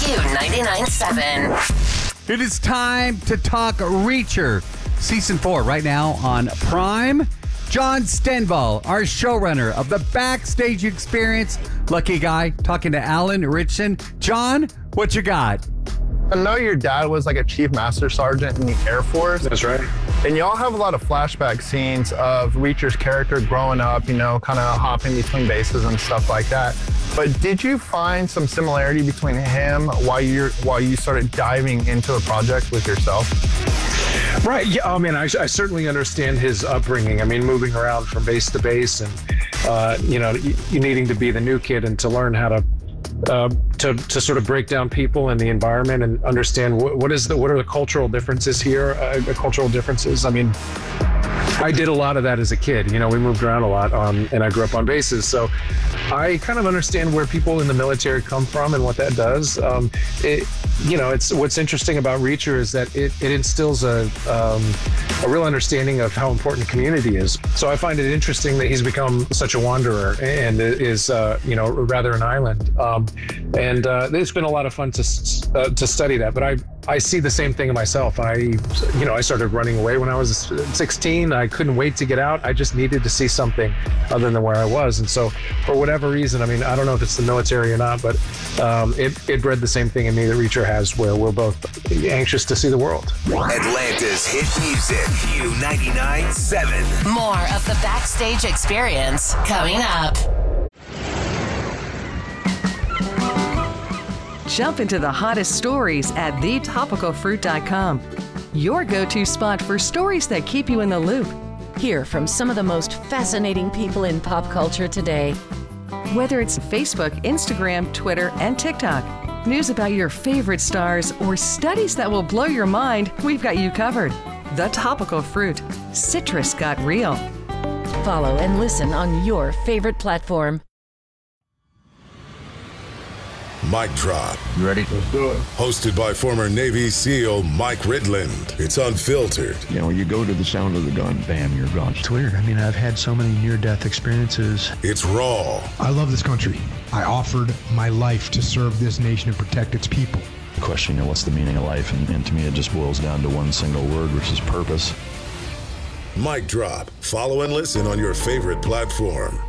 Q99.7. It is time to talk Reacher. Season 4 right now on Prime. John Stenvall, our showrunner of the Backstage Experience. Lucky guy talking to Alan Ritchson. John, what you got? I know your dad was like a chief master sergeant in the Air Force. That's right. And y'all have a lot of flashback scenes of Reacher's character growing up, you know, kind of hopping between bases and stuff like that. But did you find some similarity between him while you started diving into the project with yourself? Right. Yeah. I mean, I certainly understand his upbringing. I mean, moving around from base to base and, you needing to be the new kid and to learn how to sort of break down people and the environment and understand what are the cultural differences here, cultural differences. I mean, I did a lot of that as a kid. You know, we moved around a lot, and I grew up on bases. So I kind of understand where people in the military come from and what that does. It's what's interesting about Reacher is that it instills a real understanding of how important community is. So I find it interesting that he's become such a wanderer and is, rather an island. It's been a lot of fun to study that. But I see the same thing in myself. I started running away when I was 16. I couldn't wait to get out. I just needed to see something other than where I was. And so for whatever reason, I mean, I don't know if it's the military or not, but it bred the same thing in me that Reacher has, where we're both anxious to see the world. Atlanta's hit music, Q99.7. More of the Backstage Experience coming up. Jump into the hottest stories at thetopicalfruit.com. Your go-to spot for stories that keep you in the loop. Hear from some of the most fascinating people in pop culture today. Whether it's Facebook, Instagram, Twitter, and TikTok, news about your favorite stars, or studies that will blow your mind, we've got you covered. The Topical Fruit. Citrus got real. Follow and listen on your favorite platform. Mic Drop. You ready? Let's do it. Hosted by former Navy SEAL Mike Ridland. It's unfiltered. You know, you go to the sound of the gun, bam, you're gone. It's weird. I mean, I've had so many near-death experiences. It's raw. I love this country. I offered my life to serve this nation and protect its people. Question, what's the meaning of life? And to me, it just boils down to one single word, which is purpose. Mic Drop. Follow and listen on your favorite platform.